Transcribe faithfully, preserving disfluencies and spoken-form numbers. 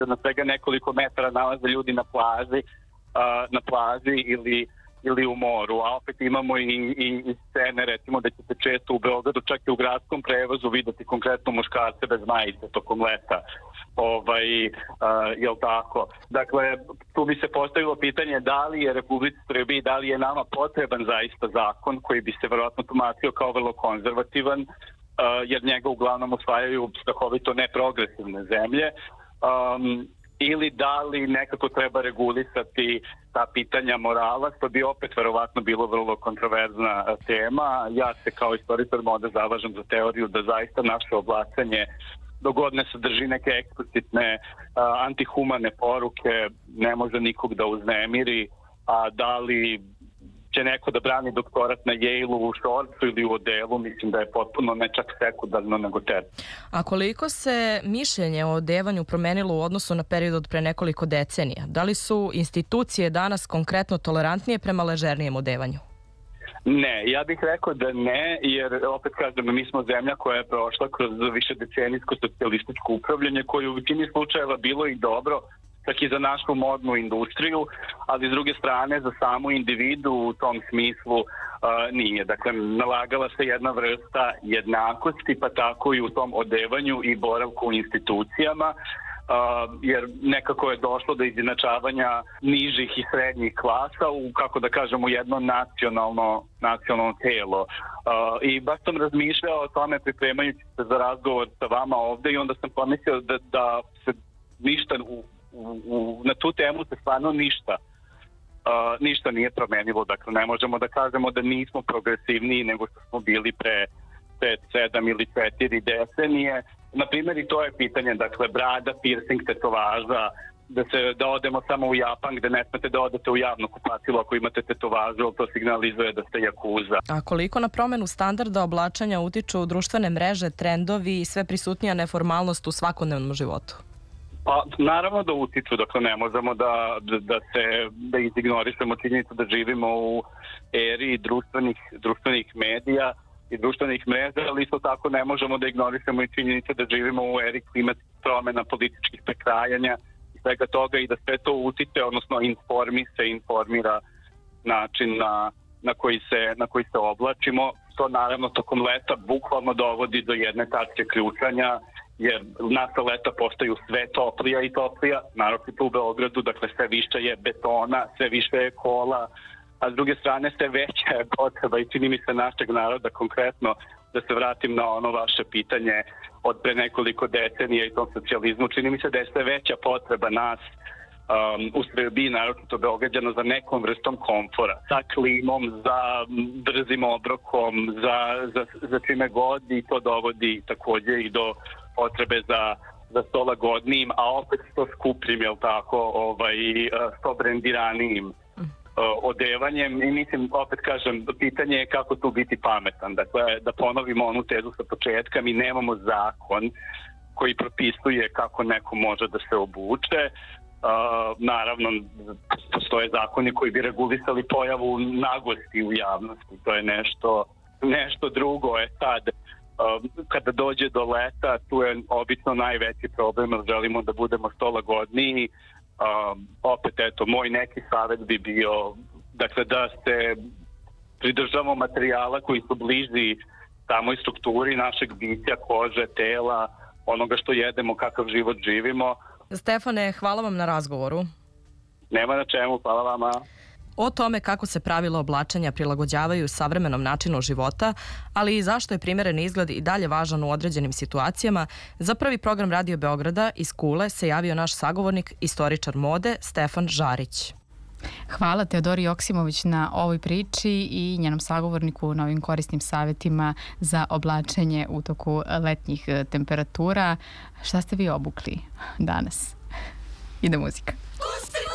na svega nekoliko metara nalaze ljudi na plaži, na plaži ili ili u moru, a opet imamo i, i, i scene, recimo da ćete često u Beogradu, čak i u gradskom prevozu videti konkretno muškarce bez majice tokom leta. Ovaj, uh, jel tako? Dakle, tu bi se postavilo pitanje da li je Republici Srbiji, da li je nama potreban zaista zakon koji bi se verovatno tumačio kao vrlo konzervativan, uh, jer njega uglavnom usvajaju strahovito neprogresivne zemlje, um, ili da li nekako treba regulisati ta pitanja morala, što bi opet verovatno bilo vrlo kontroverzna tema. Ja se kao istoričar mode zalažem za teoriju da zaista naše oblačenje dogod ne sadrži neke eksplicitne uh, antihumane poruke, ne može nikog da uznemiri, a da li će neko da brani doktorat na Yale-u u šorcu ili u odelu, mislim da je potpuno ne čak sekundarno nego ter. A koliko se mišljenje o odevanju promenilo u odnosu na period od pre nekoliko decenija? Da li su institucije danas konkretno tolerantnije prema ležernijem odevanju? Ne, ja bih rekao da ne, jer opet kažem, mi smo zemlja koja je prošla kroz više decenijsko socijalističko upravljanje, koje u većini slučajeva bilo i dobro, čak i za našu modnu industriju, ali s druge strane za samu individu u tom smislu uh, nije. Dakle, nalagala se jedna vrsta jednakosti, pa tako i u tom odevanju i boravku u institucijama, Uh, jer nekako je došlo do izjednačavanja nižih i srednjih klasa u, kako da kažemo, jedno nacionalno, nacionalno telo. Uh, I baš sam razmišljao o tome pripremajući se za razgovor sa vama ovde i onda sam pomislio da, da se ništa u, u, na tu temu se stvarno ništa uh, ništa nije promenilo. Dakle, ne možemo da kažemo da nismo progresivniji nego što smo bili pre pet, sedam ili četiri decenije. Na primjer, i to je pitanje, dakle, brada, piercing, tetovaža, da se da odemo samo u Japan gde ne smete da odete u javno kupatilo ako imate tetovažu, to signalizuje da ste jakuza. A koliko na promenu standarda oblačenja utiču društvene mreže, trendovi i sve prisutnija neformalnost u svakodnevnom životu? Pa, naravno da utiču, dakle, ne možemo da, da, da se da izignorišemo činjenicu da živimo u eri društvenih, društvenih medija i društvenih mreža, ali isto tako ne možemo da ignorišemo i činjenice da živimo u eri klimatskih promena, političkih prekrajanja i svega toga i da sve to utiče, odnosno informi se, informira način na, na, koji se, na koji se oblačimo. To naravno tokom leta bukvalno dovodi do jedne tačke ključanja, jer naša leta postaju sve toplija i toplija, naročito u Beogradu, dakle sve više je betona, sve više je kola, a s druge strane sve veća je potreba i čini mi se našeg naroda konkretno, da se vratim na ono vaše pitanje od pre nekoliko decenija i tom socijalizmu, čini mi se da je sve veća potreba nas um, u Srbiji, naročito Beograđana, za nekom vrstom komfora, za klimom, za brzim obrokom, za, za, za čime god, i to dovodi takođe i do potrebe za za što lagodnijim, a opet što skupljim, jel tako, ovaj, što brendiranijim odevanjem. I mislim, opet kažem, pitanje je kako tu biti pametan. Dakle, da ponovimo onu tezu sa početka, mi nemamo zakon koji propisuje kako neko može da se obuče. Uh, naravno, postoje zakoni koji bi regulisali pojavu nagosti u javnosti. To je nešto, nešto drugo. Je sad, uh, kada dođe do leta, tu je obično najveći problem, jer želimo da budemo što lagodniji. Um, opet, eto, moj neki savjet bi bio, dakle, da se pridržamo materijala koji su bliži samoj strukturi našeg bića, kože, tela, onoga što jedemo, kakav život živimo. Stefane, hvala vam na razgovoru. Nema na čemu, hvala vama. O tome kako se pravila oblačenja prilagođavaju savremenom načinu života, ali i zašto je primeren izgled i dalje važan u određenim situacijama, za prvi program Radio Beograda iz Kule se javio naš sagovornik, istoričar mode Stefan Žarić. Hvala Teodori Joksimović na ovoj priči i njenom sagovorniku na ovim korisnim savjetima za oblačenje u toku letnjih temperatura. Šta ste vi obukli danas? Ide muzika.